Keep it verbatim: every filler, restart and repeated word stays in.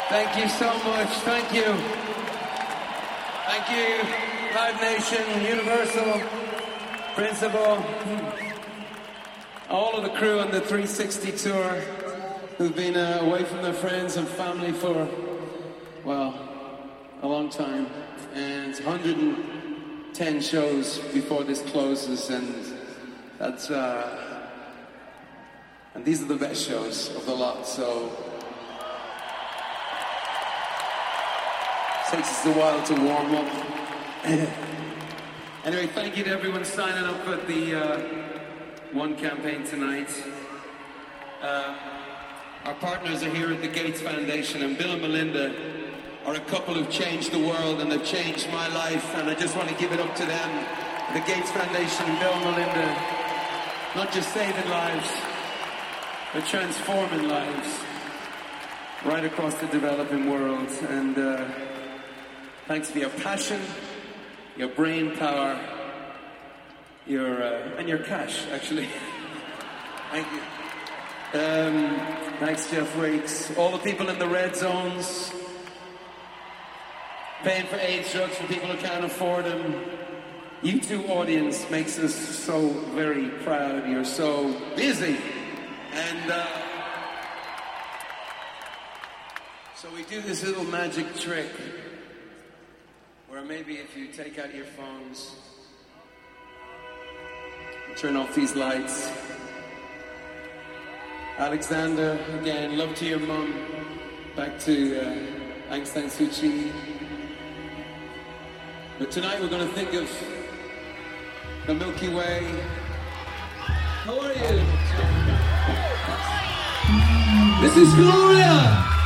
Thank you so much. Thank you. Thank you, Live Nation, Universal, Principal, all of the crew on the three sixty tour who've been uh, away from their friends and family for, well, a long time. And one hundred ten shows before this closes, and that's, uh, and these are the best shows of the lot, so. Takes us a while to warm up. Anyway, thank you to everyone signing up for the uh, One campaign tonight. Uh, our partners are here at the Gates Foundation, and Bill and Melinda are a couple who've changed the world, and they've changed my life, and I just want to give it up to them. The Gates Foundation, Bill and Melinda, not just saving lives, but transforming lives right across the developing world. And uh, thanks for your passion, your brain power, your uh, and your cash, actually. Thank you. Um, thanks, Jeff Rakes. All the people in the red zones, paying for AIDS drugs for people who can't afford them. You two audience makes us so very proud. You're so busy. And uh, so we do this little magic trick where maybe if you take out your phones, turn off these lights. Alexander, again, love to your mum. Back to uh, Aung San Suu Kyi. But tonight we're going to think of the Milky Way. How are you? This is Gloria!